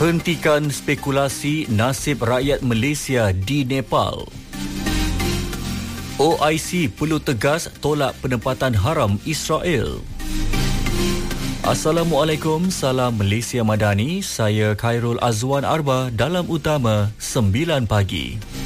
Hentikan spekulasi nasib rakyat Malaysia di Nepal. OIC perlu tegas tolak penempatan haram Israel. Assalamualaikum, salam Malaysia Madani. Saya Khairul Azwan Arba dalam Utama 9 Pagi.